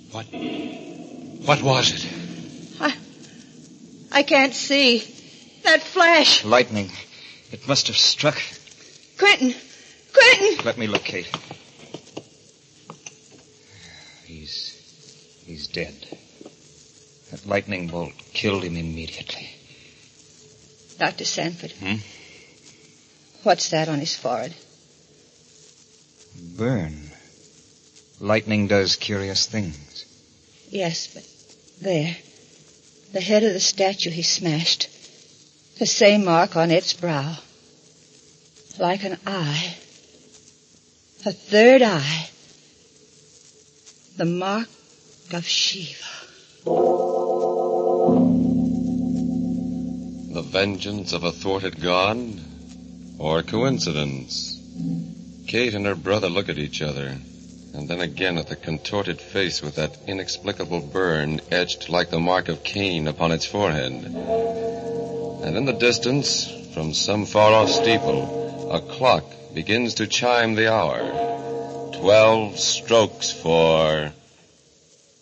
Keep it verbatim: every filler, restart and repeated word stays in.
What? What was it? I... I can't see. That flash. Lightning. It must have struck. Quentin! Quentin! Let me look, Kate. He's... he's dead. That lightning bolt killed him immediately. Doctor Sanford. Hmm? What's that on his forehead? Burn. Lightning does curious things. Yes, but there. The head of the statue he smashed. The same mark on its brow. Like an eye. A third eye. The mark of Shiva. The vengeance of a thwarted god? Or coincidence? Kate and her brother look at each other, and then again at the contorted face with that inexplicable burn etched like the mark of Cain upon its forehead. And in the distance, from some far-off steeple, a clock begins to chime the hour. Twelve strokes for...